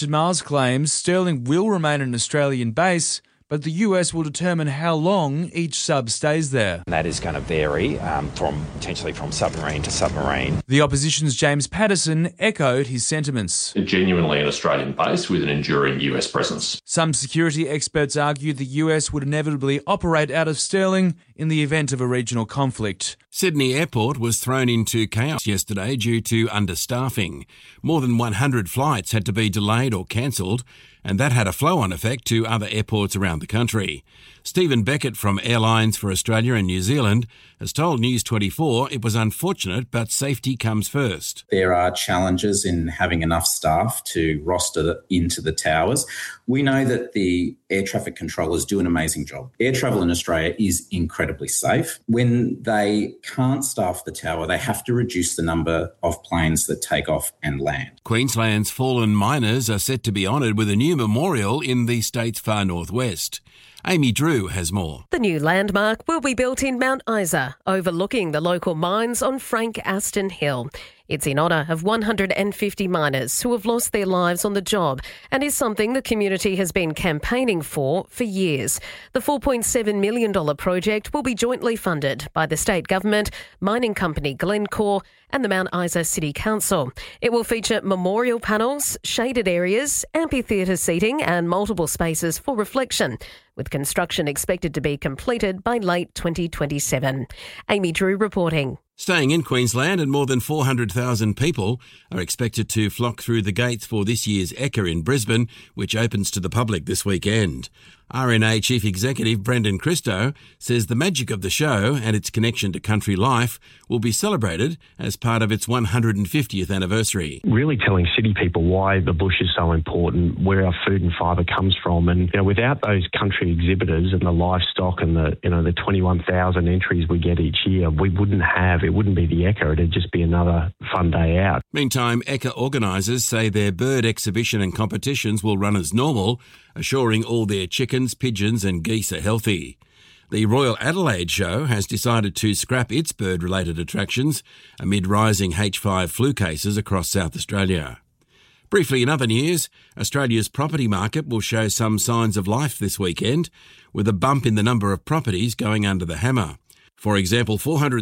Mars claims Sterling will remain an Australian base, but the US will determine how long each sub stays there. That is going to vary potentially from submarine to submarine. The opposition's James Paterson echoed his sentiments. Genuinely an Australian base with an enduring US presence. Some security experts argue the US would inevitably operate out of Sterling in the event of a regional conflict. Sydney Airport was thrown into chaos yesterday due to understaffing. More than 100 flights had to be delayed or cancelled, and that had a flow-on effect to other airports around the country. Stephen Beckett from Airlines for Australia and New Zealand has told News 24 it was unfortunate, but safety comes first. There are challenges in having enough staff to roster into the towers. We know that the air traffic controllers do an amazing job. Air travel in Australia is incredibly safe. When they can't staff the tower, they have to reduce the number of planes that take off and land. Queensland's fallen miners are set to be honoured with a new memorial in the state's far northwest. Amy Drew has more. The new landmark will be built in Mount Isa, overlooking the local mines on Frank Aston Hill. It's in honour of 150 miners who have lost their lives on the job and is something the community has been campaigning for years. The $4.7 million project will be jointly funded by the state government, mining company Glencore and the Mount Isa City Council. It will feature memorial panels, shaded areas, amphitheatre seating and multiple spaces for reflection, with construction expected to be completed by late 2027. Amy Drew reporting. Staying in Queensland, and more than 400,000 people are expected to flock through the gates for this year's Ekka in Brisbane, which opens to the public this weekend. RNA Chief Executive Brendan Christo says the magic of the show and its connection to country life will be celebrated as part of its 150th anniversary. Really telling city people why the bush is so important, where our food and fibre comes from, and without those country exhibitors and the livestock and the 21,000 entries we get each year, it wouldn't be the Ekka, it'd just be another fun day out. Meantime, Ekka organisers say their bird exhibition and competitions will run as normal, assuring all their chickens, pigeons and geese are healthy. The Royal Adelaide Show has decided to scrap its bird-related attractions amid rising H5 flu cases across South Australia. Briefly in other news, Australia's property market will show some signs of life this weekend, with a bump in the number of properties going under the hammer. For example,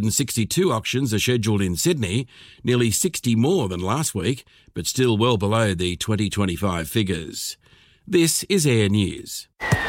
462 auctions are scheduled in Sydney, nearly 60 more than last week, but still well below the 2025 figures. This is Air News.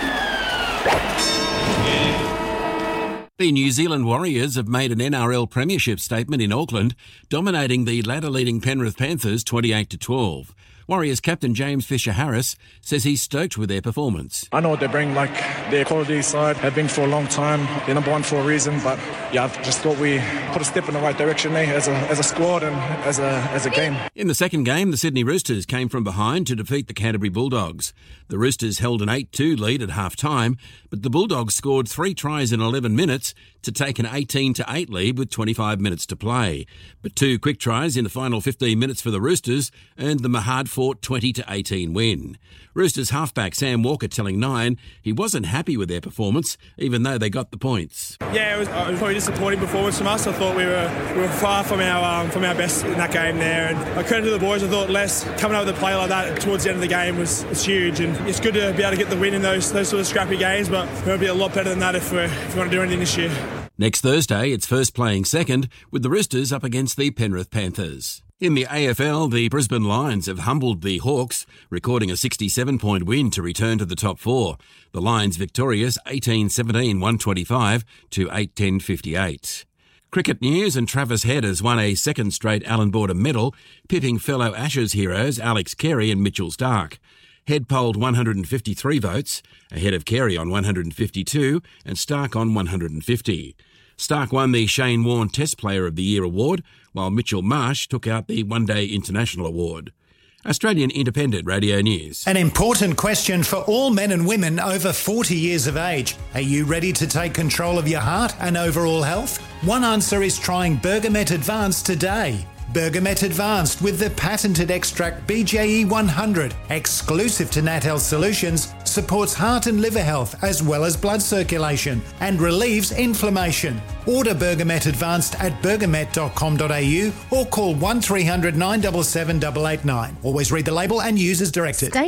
The New Zealand Warriors have made an NRL premiership statement in Auckland, dominating the ladder-leading Penrith Panthers 28-12. Warriors captain James Fisher-Harris says he's stoked with their performance. I know what they bring, their quality side have been for a long time. They're number one for a reason, but I just thought we put a step in the right direction as a squad and as a game. In the second game, the Sydney Roosters came from behind to defeat the Canterbury Bulldogs. The Roosters held an 8-2 lead at half-time, but the Bulldogs scored 3 tries in 11 minutes to take an 18-8 lead with 25 minutes to play. But 2 quick tries in the final 15 minutes for the Roosters earned them a hard-fought 20-18 win. Roosters halfback Sam Walker telling Nine he wasn't happy with their performance, even though they got the points. Yeah, it was probably a disappointing performance from us. I thought we were far from our best in that game there. And I credit to the boys. I thought Les coming up with a play like that towards the end of the game was huge. And it's good to be able to get the win in those sort of scrappy games, but we're going to be a lot better than that if we want to do anything this year. Next Thursday, it's first playing second, with the Roosters up against the Penrith Panthers. In the AFL, the Brisbane Lions have humbled the Hawks, recording a 67-point win to return to the top 4. The Lions victorious 18-17-125 to 8-10-58. Cricket news, and Travis Head has won a second straight Allan Border medal, pipping fellow Ashes heroes Alex Carey and Mitchell Starc. Head polled 153 votes, ahead of Carey on 152 and Starc on 150. Starc won the Shane Warne Test Player of the Year award, while Mitchell Marsh took out the One Day International award. Australian Independent Radio News. An important question for all men and women over 40 years of age. Are you ready to take control of your heart and overall health? One answer is trying Bergamet Advance today. Bergamet Advanced with the patented extract BJE 100, exclusive to Nat Health Solutions, supports heart and liver health as well as blood circulation and relieves inflammation. Order Bergamet Advanced at bergamet.com.au or call 1300 977 889. Always read the label and use as directed.